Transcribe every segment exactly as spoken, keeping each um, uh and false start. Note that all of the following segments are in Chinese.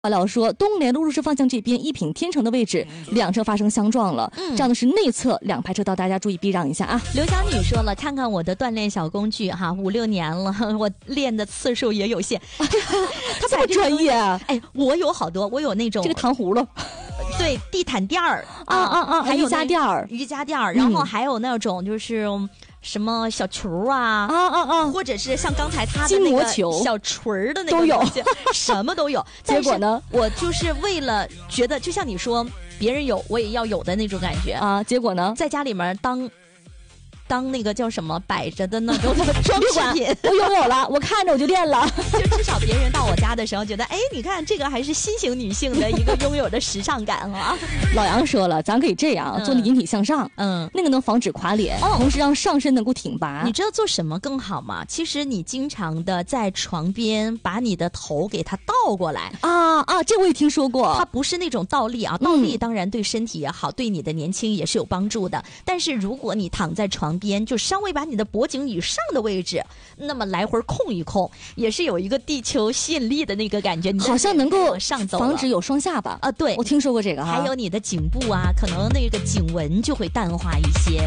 爆料说，东联路入市方向这边一品天成的位置，两车发生相撞了。 嗯， 这样的是内侧两排车道，大家注意避让一下啊。 刘小女说了，看看我的锻炼小工具哈，五六年了，我练的次数也有限。 他这么专业啊！ 哎，我有好多，我有那种这个糖葫芦， 对，地毯垫儿啊啊啊， 还有瑜伽垫儿， 瑜伽垫儿，然后还有那种就是什么小球啊啊啊啊， 或者是像刚才他的那个小锤儿的那个都有， 什么都有。 结果呢， 我就是为了觉得，就像你说，别人有我也要有的那种感觉啊。结果呢， 在家里面当。当那个叫什么摆着的那种装饰品， 我拥有了，我看着我就练了。 就至少别人到我家的时候，觉得哎，你看这个还是新型女性的一个拥有的时尚感啊。 老杨说了，咱可以这样、嗯、做那引体向上，嗯，那个能防止垮脸，哦、同时让上身能够挺拔。 你知道做什么更好吗？其实你经常的在床边把你的头给它倒过来啊啊，这我也听说过。 它不是那种倒立啊，倒立当然对身体也好，嗯、对你的年轻也是有帮助的。但是如果你躺在床边，就稍微把你的脖颈以上的位置，那么来回控一控，也是有一个地球吸引力的那个感觉，你好像能够上走， 防止有双下巴啊。对， 我听说过这个哈。 还有你的颈部啊，可能那个颈纹就会淡化一些。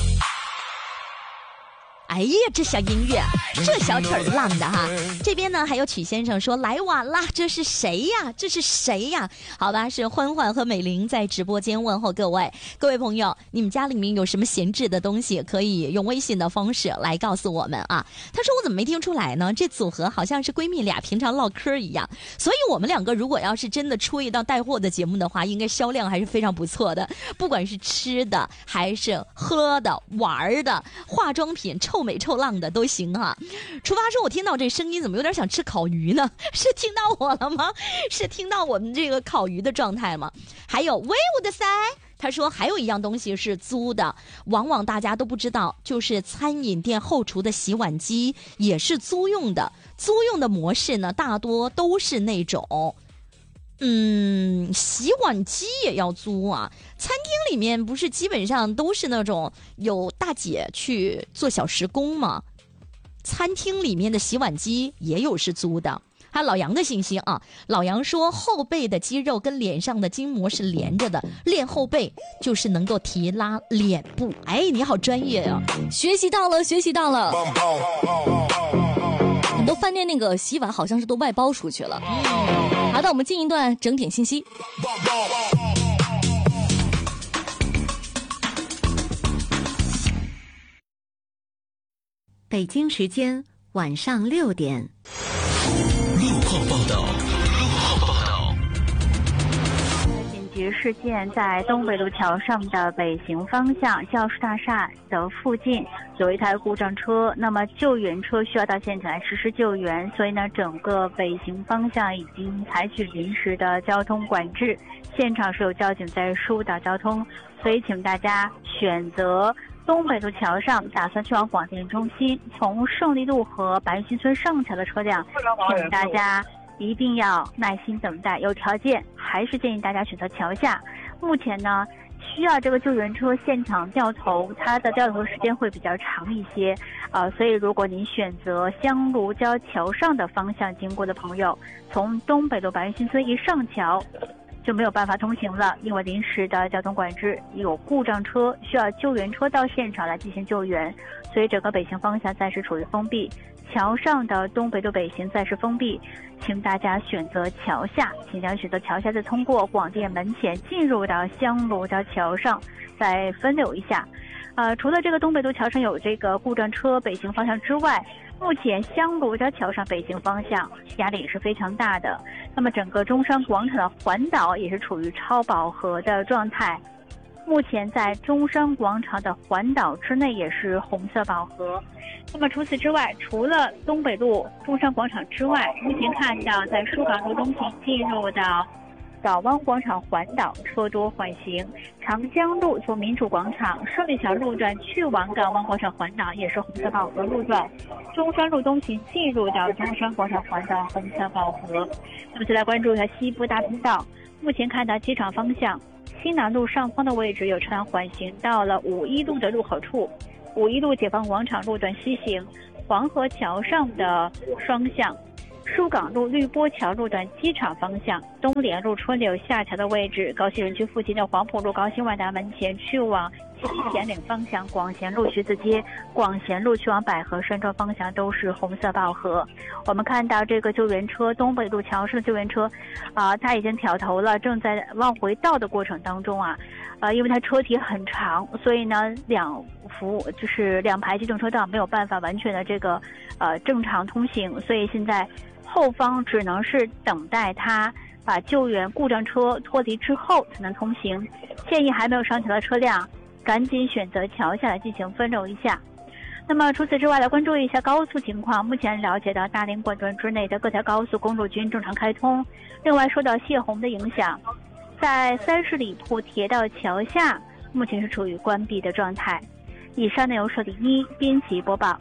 哎呀，这小音乐，这小曲儿浪的哈！这边呢还有曲先生说来晚啦，这是谁呀？这是谁呀？好吧，是欢欢和美玲在直播间问候各位，各位朋友，你们家里面有什么闲置的东西，可以用微信的方式来告诉我们啊。他说我怎么没听出来呢？这组合好像是闺蜜俩平常唠嗑一样，所以我们两个如果要是真的出一档带货的节目的话，应该销量还是非常不错的，不管是吃的还是喝的、玩的、化妆品、臭美臭浪的都行哈、啊。出发说我听到这声音怎么有点想吃烤鱼呢？是听到我了吗？是听到我们这个烤鱼的状态吗？还有威武的塞，他说还有一样东西是租的，往往大家都不知道，就是餐饮店后厨的洗碗机也是租用的。租用的模式呢，大多都是那种嗯，洗碗机也要租啊？餐厅里面不是基本上都是那种有大姐去做小时工吗？餐厅里面的洗碗机也有是租的。还有老杨的信息啊，老杨说后背的肌肉跟脸上的筋膜是连着的，练后背就是能够提拉脸部。哎，你好专业啊， 学习到了，学习到了。很多饭店那个洗碗好像是都外包出去了。嗯，好的，我们进一段整点信息。 北京时间晚上六点。 路况报道。路况报道。 紧急事件在东北路桥上的北行方向教师大厦的附近有一台故障车，那么救援车需要到现场来实施救援，所以呢，整个北行方向已经采取临时的交通管制，现场是有交警在疏导交通，所以请大家选择东北路桥上打算去往广电中心从胜利路和白云村上桥的车辆，请大家一定要耐心等待，有条件还是建议大家选择桥下。目前呢，需要这个救援车现场掉头，它的掉头时间会比较长一些，呃，所以如果您选择香炉礁桥上的方向经过的朋友，从东北路白云村一上桥就没有办法通行了，因为临时的交通管制，有故障车需要救援车到现场来进行救援，所以整个北行方向暂时处于封闭。桥上的东北路北行暂时封闭，请大家选择桥下，请大家选择桥下，再通过广电门前进入到香炉礁桥上，再分流一下。呃，除了这个东北路桥上有这个故障车北行方向之外，目前香炉礁桥上北行方向压力也是非常大的。那么整个中山广场的环岛也是处于超饱和的状态。目前在中山广场的环岛之内也是红色饱和。那么除此之外，除了东北路中山广场之外，目前看到在书港路东行进入到岛湾广场环岛车多缓行，长江路从民主广场胜利桥路段去往港湾广场环岛也是红色饱和路段，中山路东行进入到中山广场环岛红色饱和。那么再来关注一下西部大通道，目前看到机场方向新南路上方的位置有车辆缓行到了五一路的入口处，五一路解放广场路段西行，黄河桥上的双向疏港路绿波桥路段机场方向，东联路春柳下桥的位置，高新园区附近的黄埔路高新万达门前去往西咸岭方向，广贤路徐子街、广贤路去往百合山庄方向都是红色爆盒。我们看到这个救援车东北路桥上的救援车，啊、呃，它已经挑头了，正在往回倒的过程当中啊，呃，因为它车体很长，所以呢，两幅就是两排机动车道没有办法完全的这个呃正常通行，所以现在后方只能是等待它把救援故障车脱离之后才能通行。建议还没有上桥的车辆赶紧选择桥下来进行分流一下。那么除此之外，来关注一下高速情况。目前了解到大连管段之内的各条高速公路均正常开通。另外，受到泄洪的影响，在三十里铺铁道桥下目前是处于关闭的状态。以上内容是李一编辑播报。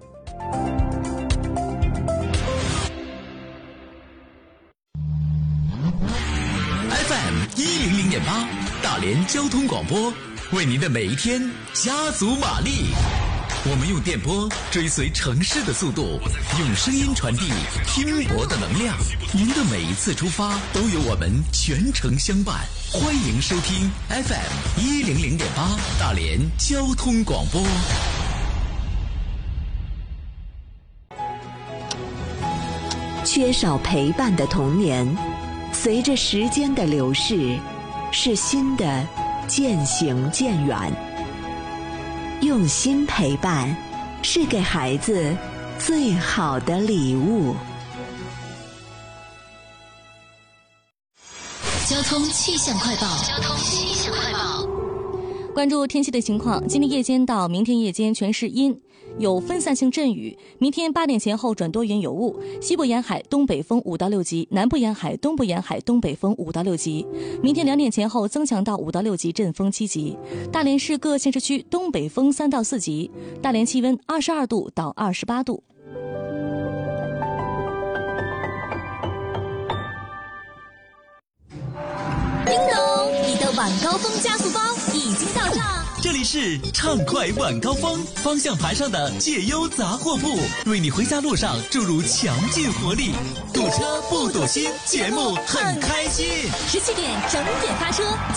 F M 一零零点八，大连交通广播，为您的每一天加足马力。我们用电波追随城市的速度，用声音传递拼搏的能量。您的每一次出发都有我们全程相伴。欢迎收听 F M 一零零点八，大连交通广播。 缺少陪伴的童年，随着时间的流逝，是心的渐行渐远。用心陪伴，是给孩子最好的礼物。 交通气象快报。交通气象快报。 关注天气的情况，今天夜间到明天夜间全是阴，有分散性阵雨。明天八点前后转多云有雾，西部沿海东北风五到六级，南部沿海、东部沿海东北风五到六级。明天两点前后增强到五到六级，阵风七级。大连市各县市区东北风三到四级。大连气温二十二度到二十八度。 叮咚，你的晚高峰加速包已经到账。 这里是畅快晚高峰，方向盘上的解忧杂货铺，为你回家路上注入强劲活力。堵车不堵心，节目很开心。 十七点整点发车。